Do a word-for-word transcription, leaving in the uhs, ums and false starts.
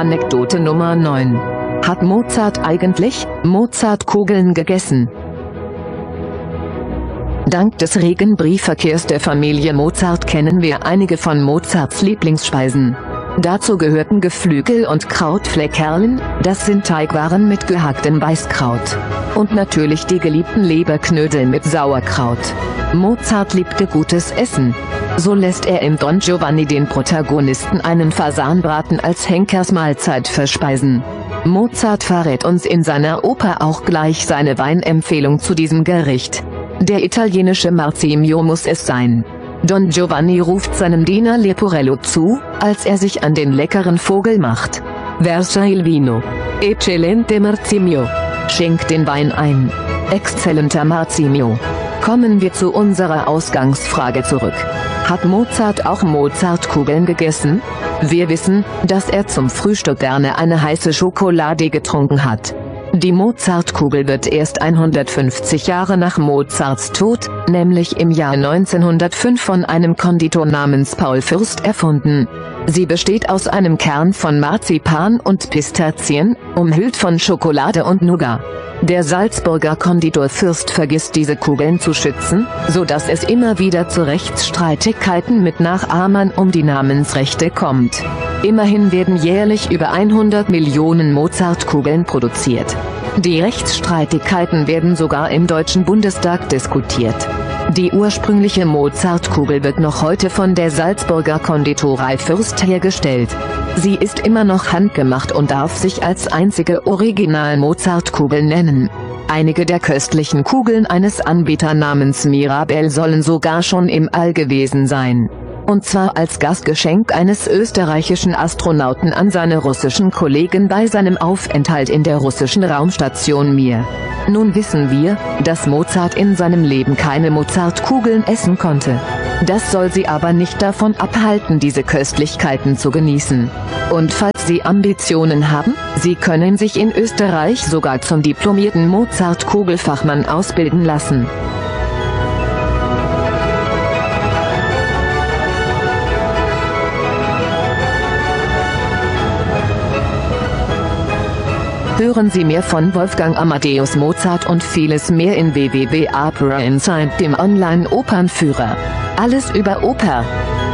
Anekdote Nummer neun. Hat Mozart eigentlich Mozartkugeln gegessen? Dank des regen Briefverkehrs der Familie Mozart kennen wir einige von Mozarts Lieblingsspeisen. Dazu gehörten Geflügel und Krautfleckerlen, das sind Teigwaren mit gehacktem Weißkraut. Und natürlich die geliebten Leberknödel mit Sauerkraut. Mozart liebte gutes Essen. So lässt er in Don Giovanni den Protagonisten einen Fasanbraten als Henkersmahlzeit verspeisen. Mozart verrät uns in seiner Oper auch gleich seine Weinempfehlung zu diesem Gericht. Der italienische Marzimio muss es sein. Don Giovanni ruft seinem Diener Leporello zu, als er sich an den leckeren Vogel macht. Versa il vino. Eccellente Marzimio. Schenkt den Wein ein. Exzellenter Marzimio. Kommen wir zu unserer Ausgangsfrage zurück. Hat Mozart auch Mozartkugeln gegessen? Wir wissen, dass er zum Frühstück gerne eine heiße Schokolade getrunken hat. Die Mozartkugel wird erst hundertfünfzig Jahre nach Mozarts Tod, nämlich im Jahr neunzehnhundertfünf von einem Konditor namens Paul Fürst erfunden. Sie besteht aus einem Kern von Marzipan und Pistazien, umhüllt von Schokolade und Nougat. Der Salzburger Konditor Fürst vergisst diese Kugeln zu schützen, so dass es immer wieder zu Rechtsstreitigkeiten mit Nachahmern um die Namensrechte kommt. Immerhin werden jährlich über hundert Millionen Mozartkugeln produziert. Die Rechtsstreitigkeiten werden sogar im Deutschen Bundestag diskutiert. Die ursprüngliche Mozartkugel wird noch heute von der Salzburger Konditorei Fürst hergestellt. Sie ist immer noch handgemacht und darf sich als einzige Original-Mozartkugel nennen. Einige der köstlichen Kugeln eines Anbieters namens Mirabell sollen sogar schon im All gewesen sein. Und zwar als Gastgeschenk eines österreichischen Astronauten an seine russischen Kollegen bei seinem Aufenthalt in der russischen Raumstation Mir. Nun wissen wir, dass Mozart in seinem Leben keine Mozartkugeln essen konnte. Das soll sie aber nicht davon abhalten, diese Köstlichkeiten zu genießen. Und falls Sie Ambitionen haben, Sie können sich in Österreich sogar zum diplomierten Mozartkugelfachmann ausbilden lassen. Hören Sie mehr von Wolfgang Amadeus Mozart und vieles mehr in w w w punkt opera insight, dem Online-Opernführer. Alles über Oper.